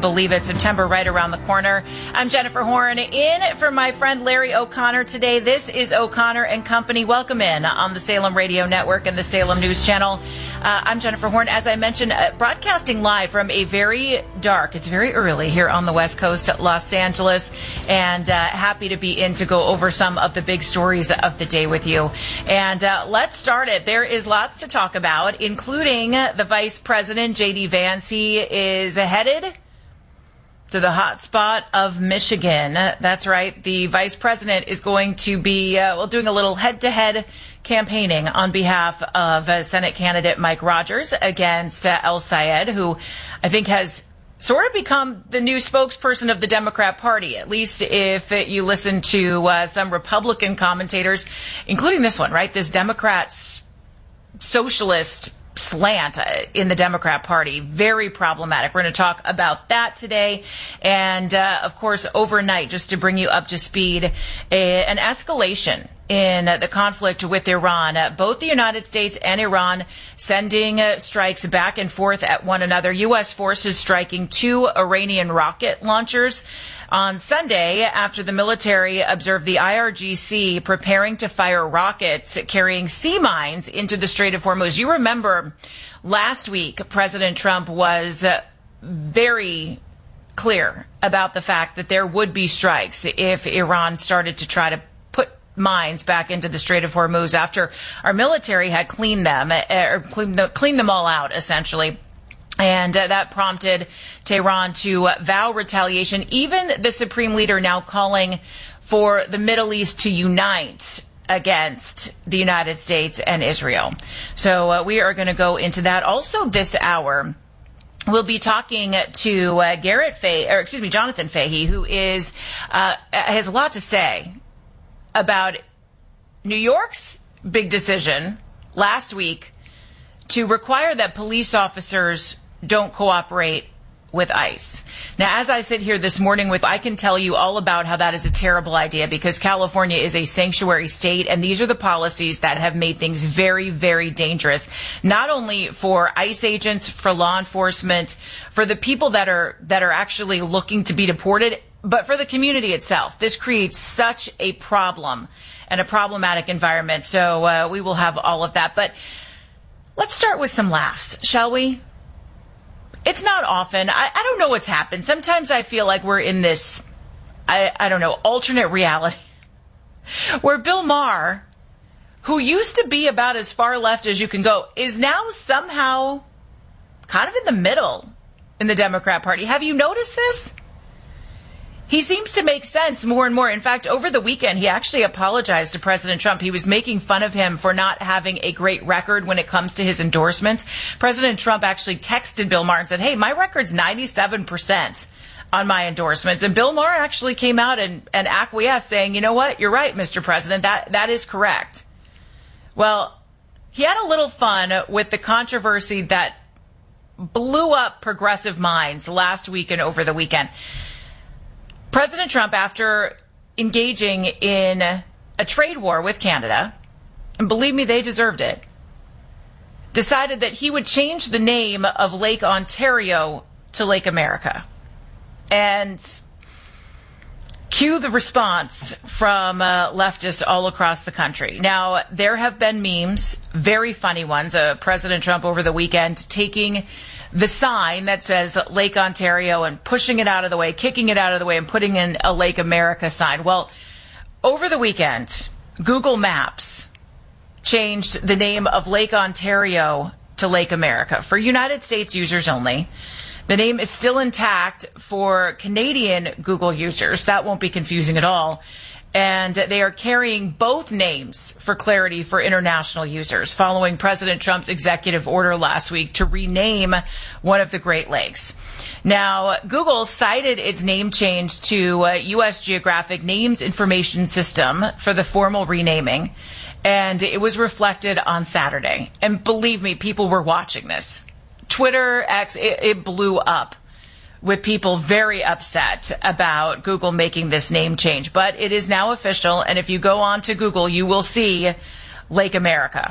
believe it? September right around the corner. I'm Jennifer Horn, in for my friend Larry O'Connor today. This is O'Connor and Company. Welcome in on the Salem Radio Network and the Salem News Channel. I'm Jennifer Horn, as I mentioned, broadcasting live from a very dark, it's very early here on the West Coast, Los Angeles, and happy to be in to go over some of the big stories of the day with you. And let's start it. There is lots to talk about, including the Vice President, J.D. Vance. He is headed to the hot spot of Michigan. That's right. The Vice President is going to be doing a little head-to-head campaigning on behalf of Senate candidate Mike Rogers against El Sayed, who I think has sort of become the new spokesperson of the Democrat Party, at least if you listen to some Republican commentators, including this one, right? This Democrat socialist slant in the Democrat Party. Very problematic. We're going to talk about that today. And, of course, overnight, just to bring you up to speed, an escalation in the conflict with Iran. Both the United States and Iran sending strikes back and forth at one another. U.S. forces striking 2 Iranian rocket launchers on Sunday after the military observed the IRGC preparing to fire rockets carrying sea mines into the Strait of Hormuz. You remember last week, President Trump was very clear about the fact that there would be strikes if Iran started to try to put mines back into the Strait of Hormuz after our military had cleaned them, or cleaned them all out, essentially. And that prompted Tehran to vow retaliation. Even the Supreme Leader now calling for the Middle East to unite against the United States and Israel. So we are going to go into that. Also this hour, we'll be talking to Jonathan Fahey, who is has a lot to say about New York's big decision last week to require that police officers don't cooperate with ICE. Now, as I sit here this morning I can tell you all about how that is a terrible idea, because California is a sanctuary state, and these are the policies that have made things very, very dangerous, not only for ICE agents, for law enforcement, for the people that are actually looking to be deported, but for the community itself. This creates such a problem and a problematic environment. So we will have all of that. But let's start with some laughs, shall we? It's not often. I don't know what's happened. Sometimes I feel like we're in this, I don't know, alternate reality where Bill Maher, who used to be about as far left as you can go, is now somehow kind of in the middle in the Democrat Party. Have you noticed this? He seems to make sense more and more. In fact, over the weekend, he actually apologized to President Trump. He was making fun of him for not having a great record when it comes to his endorsements. President Trump actually texted Bill Maher and said, hey, my record's 97% on my endorsements. And Bill Maher actually came out and acquiesced, saying, you know what, you're right, Mr. President, that is correct. Well, he had a little fun with the controversy that blew up progressive minds last week and over the weekend. President Trump, after engaging in a trade war with Canada, and believe me, they deserved it, decided that he would change the name of Lake Ontario to Lake America. And cue the response from leftists all across the country. Now, there have been memes, very funny ones, President Trump over the weekend taking the sign that says Lake Ontario and pushing it out of the way, kicking it out of the way, and putting in a Lake America sign. Well, over the weekend, Google Maps changed the name of Lake Ontario to Lake America for United States users only. The name is still intact for Canadian Google users. That won't be confusing at all. And they are carrying both names for clarity for international users, following President Trump's executive order last week to rename one of the Great Lakes. Now, Google cited its name change to U.S. Geographic Names Information System for the formal renaming, and it was reflected on Saturday. And believe me, people were watching this. Twitter, X, it blew up with people very upset about Google making this name change. But it is now official, and if you go on to Google, you will see Lake America.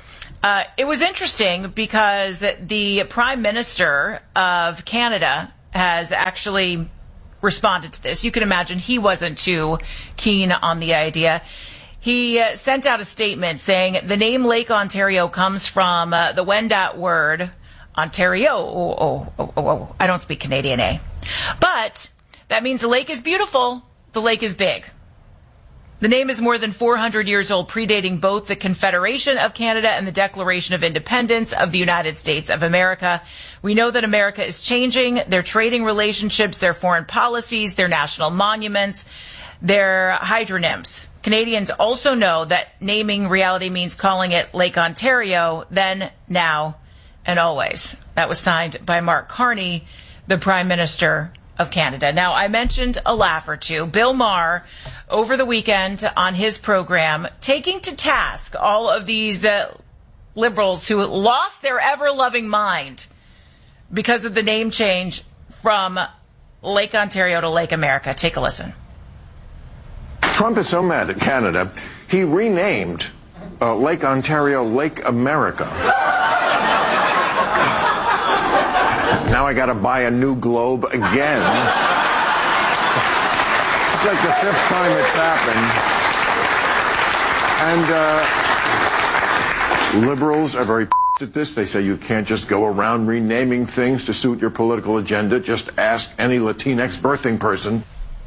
It was interesting because the Prime Minister of Canada has actually responded to this. You can imagine he wasn't too keen on the idea. He sent out a statement saying the name Lake Ontario comes from the Wendat word Ontario. I don't speak Canadian, eh? But that means the lake is beautiful, the lake is big. The name is more than 400 years old, predating both the Confederation of Canada and the Declaration of Independence of the United States of America. We know that America is changing their trading relationships, their foreign policies, their national monuments, their hydronyms. Canadians also know that naming reality means calling it Lake Ontario, then, now, and always. That was signed by Mark Carney, the Prime Minister of Canada. Now, I mentioned a laugh or two. Bill Maher, over the weekend on his program, taking to task all of these liberals who lost their ever-loving mind because of the name change from Lake Ontario to Lake America. Take a listen. Trump is so mad at Canada, he renamed Lake Ontario Lake America. Now I got to buy a new globe again. It's like the 5th time it's happened. And liberals are very at this. They say you can't just go around renaming things to suit your political agenda. Just ask any Latinx birthing person.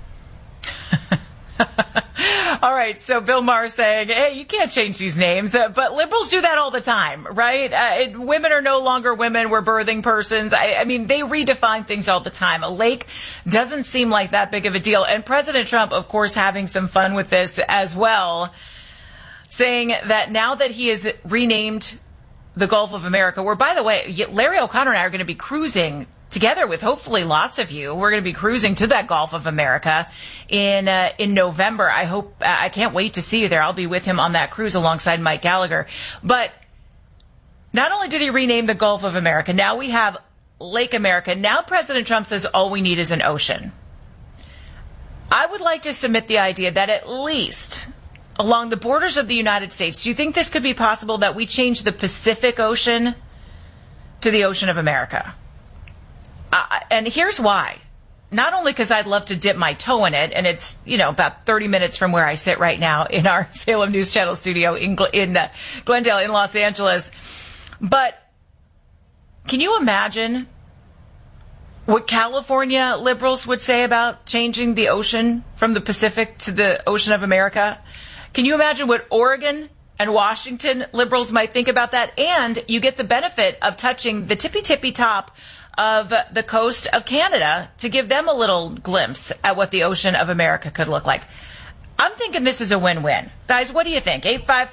All right, so Bill Maher saying, hey, you can't change these names, but liberals do that all the time, right? Women are no longer women, we're birthing persons. I mean, they redefine things all the time. A lake doesn't seem like that big of a deal. And President Trump, of course, having some fun with this as well, saying that now that he has renamed the Gulf of America, where, by the way, Larry O'Connor and I are going to be cruising together with hopefully lots of you. We're going to be cruising to that Gulf of America in November. I can't wait to see you there. I'll be with him on that cruise alongside Mike Gallagher. But not only did he rename the Gulf of America, now we have Lake America. Now President Trump says all we need is an ocean. I would like to submit the idea that at least along the borders of the United States, do you think this could be possible that we change the Pacific Ocean to the Ocean of America? And here's why. Not only because I'd love to dip my toe in it, and it's, about 30 minutes from where I sit right now in our Salem News Channel studio in Glendale in Los Angeles, but can you imagine what California liberals would say about changing the ocean from the Pacific to the Ocean of America? Can you imagine what Oregon and Washington liberals might think about that? And you get the benefit of touching the tippy top of the coast of Canada to give them a little glimpse at what the Ocean of America could look like. I'm thinking this is a win-win. Guys, what do you think?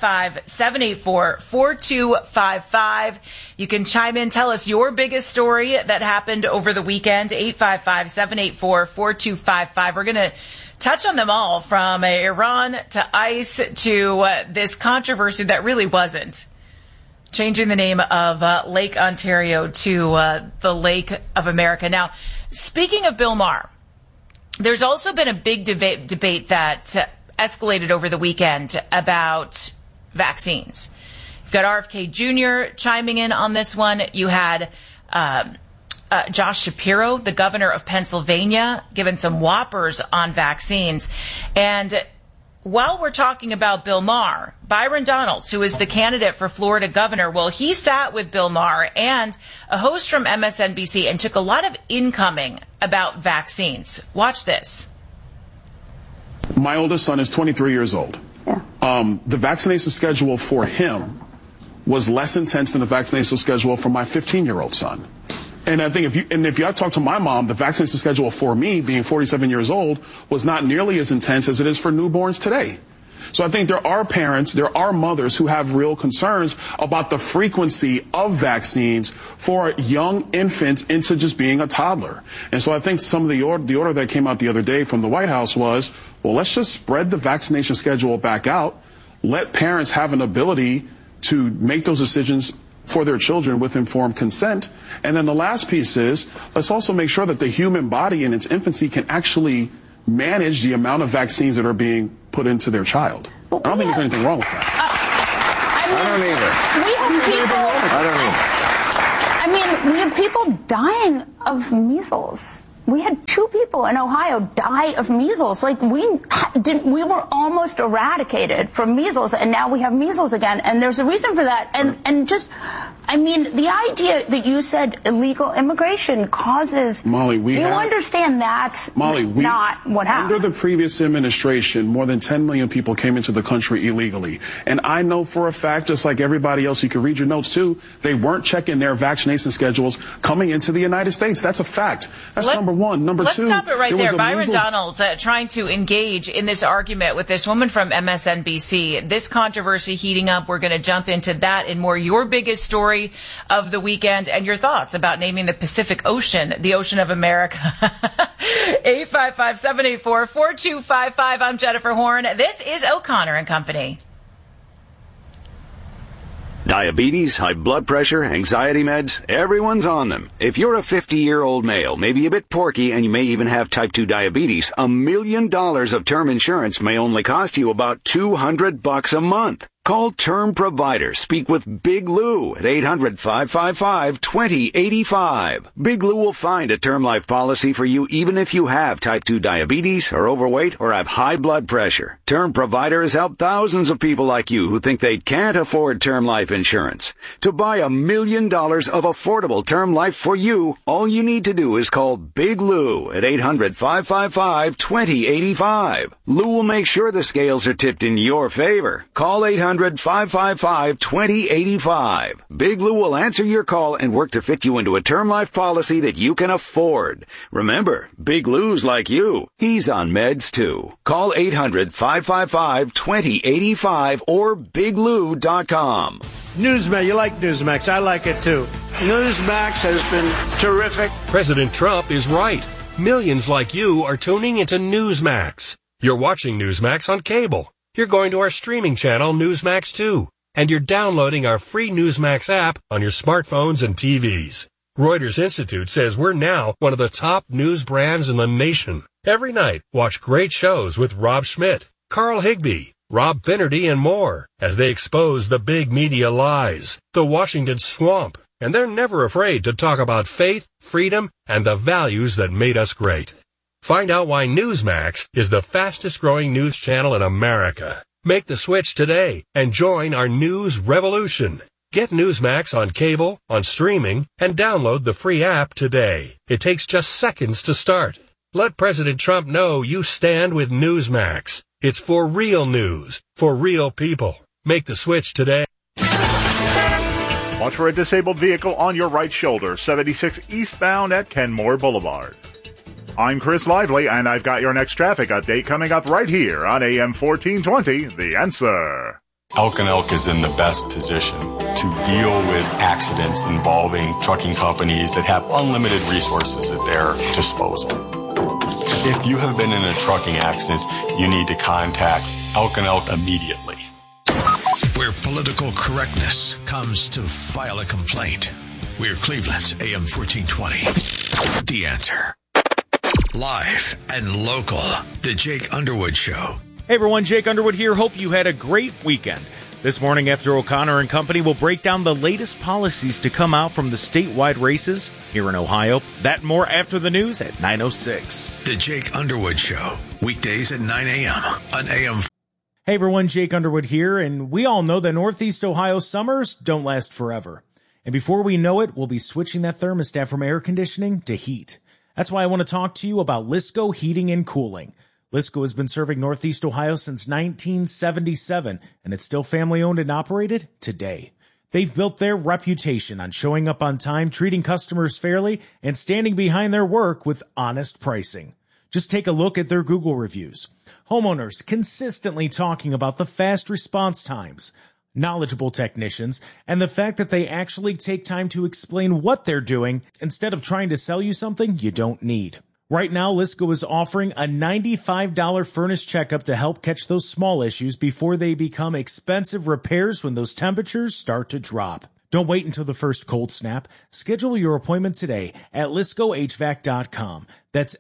855-784-4255. You can chime in. Tell us your biggest story that happened over the weekend. 855-784-4255. We're going to touch on them all, from Iran to ICE to this controversy that really wasn't. Changing the name of Lake Ontario to the Lake of America. Now, speaking of Bill Maher, there's also been a big debate that escalated over the weekend about vaccines. You've got RFK Jr. chiming in on this one. You had Josh Shapiro, the governor of Pennsylvania, giving some whoppers on vaccines. And while we're talking about Bill Maher, Byron Donalds, who is the candidate for Florida governor, well, he sat with Bill Maher and a host from MSNBC and took a lot of incoming about vaccines. Watch this. My oldest son is 23 years old. Yeah. The vaccination schedule for him was less intense than the vaccination schedule for my 15-year-old son. And I think if you talk to my mom, the vaccination schedule for me, being 47 years old, was not nearly as intense as it is for newborns today. So I think there are parents, there are mothers who have real concerns about the frequency of vaccines for young infants into just being a toddler. And so I think some of the order that came out the other day from the White House was, well, let's just spread the vaccination schedule back out. Let parents have an ability to make those decisions for their children with informed consent. And then the last piece is, let's also make sure that the human body in its infancy can actually manage the amount of vaccines that are being put into their child. I don't think there's anything wrong with that. I don't either. We have people dying of measles. we had 2 people in Ohio die of measles. Like, we were almost eradicated from measles, and now we have measles again. And there's a reason for that. And just, I mean, the idea that you said illegal immigration causes... Molly, understand that's not what happened. Under the previous administration, more than 10 million people came into the country illegally. And I know for a fact, just like everybody else, you can read your notes too, they weren't checking their vaccination schedules coming into the United States. That's a fact. That's number one. Number two, let's stop it right there. Byron Donalds trying to engage in this argument with this woman from MSNBC. This controversy heating up. We're going to jump into that and more. Your biggest story of the weekend and your thoughts about naming the Pacific Ocean the Ocean of America. 855-784-4255. I'm Jennifer Horn. This is O'Connor and Company. Diabetes, high blood pressure, anxiety meds, everyone's on them. If you're a 50-year-old male, maybe a bit porky, and you may even have type 2 diabetes, $1 million of term insurance may only cost you about $200 a month. Call Term Provider. Speak with Big Lou at 800-555-2085. Big Lou will find a term life policy for you even if you have type 2 diabetes, are overweight, or have high blood pressure. Term Provider has helped thousands of people like you who think they can't afford term life insurance. To buy $1 million of affordable term life for you, all you need to do is call Big Lou at 800-555-2085. Lou will make sure the scales are tipped in your favor. Call 800-555-2085. Big Lou will answer your call and work to fit you into a term life policy that you can afford. Remember, Big Lou's like you. He's on meds too. Call 800-555-2085 or biglou.com. Newsmax, you like Newsmax. I like it too. Newsmax has been terrific. President Trump is right. Millions like you are tuning into Newsmax. You're watching Newsmax on cable. You're going to our streaming channel, Newsmax 2, and you're downloading our free Newsmax app on your smartphones and TVs. Reuters Institute says we're now one of the top news brands in the nation. Every night, watch great shows with Rob Schmidt, Carl Higbie, Rob Finnerty, and more as they expose the big media lies, the Washington swamp, and they're never afraid to talk about faith, freedom, and the values that made us great. Find out why Newsmax is the fastest growing news channel in America. Make the switch today and join our news revolution. Get Newsmax on cable, on streaming, and download the free app today. It takes just seconds to start. Let President Trump know you stand with Newsmax. It's for real news, for real people. Make the switch today. Watch for a disabled vehicle on your right shoulder, 76 eastbound at Kenmore Boulevard. I'm Chris Lively, and I've got your next traffic update coming up right here on AM 1420, The Answer. Elk & Elk is in the best position to deal with accidents involving trucking companies that have unlimited resources at their disposal. If you have been in a trucking accident, you need to contact Elk & Elk immediately. Where political correctness comes to file a complaint. We're Cleveland's AM 1420, The Answer. Live and local, The Jake Underwood Show. Hey everyone, Jake Underwood here. Hope you had a great weekend. This morning after O'Connor and Company will break down the latest policies to come out from the statewide races here in Ohio. That and more after the news at 9:06. The Jake Underwood Show, weekdays at 9 a.m. on AM. Hey everyone, Jake Underwood here, and we all know that Northeast Ohio summers don't last forever. And before we know it, we'll be switching that thermostat from air conditioning to heat. That's why I want to talk to you about Lisco Heating and Cooling. Lisco has been serving Northeast Ohio since 1977, and it's still family-owned and operated today. They've built their reputation on showing up on time, treating customers fairly, and standing behind their work with honest pricing. Just take a look at their Google reviews. Homeowners consistently talking about the fast response times, knowledgeable technicians, and the fact that they actually take time to explain what they're doing instead of trying to sell you something you don't need. Right now, Lisco is offering a $95 furnace checkup to help catch those small issues before they become expensive repairs when those temperatures start to drop. Don't wait until the first cold snap. Schedule your appointment today at LiscoHVAC.com. That's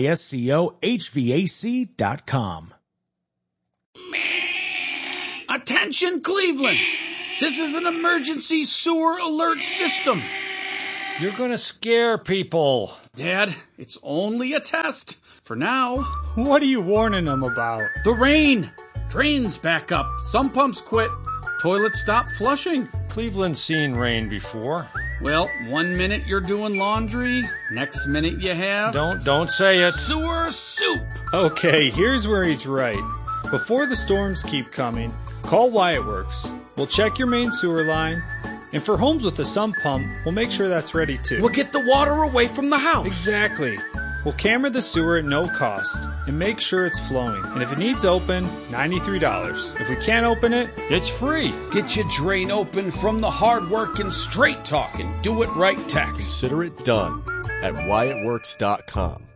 LISCOHVAC.com. Attention, Cleveland! This is an emergency sewer alert system. You're gonna scare people. Dad, it's only a test. For now. What are you warning them about? The rain. Drains back up. Some pumps quit. Toilets stop flushing. Cleveland's seen rain before. Well, 1 minute you're doing laundry, next minute you have... Don't say it. Sewer soup. Okay, here's where he's right. Before the storms keep coming, call Wyatt Works. We'll check your main sewer line. And for homes with a sump pump, we'll make sure that's ready too. We'll get the water away from the house. Exactly. We'll camera the sewer at no cost and make sure it's flowing. And if it needs open, $93. If we can't open it, it's free. Get your drain open from the hard-working, straight-talking, do-it-right techs. Consider it done at WyattWorks.com.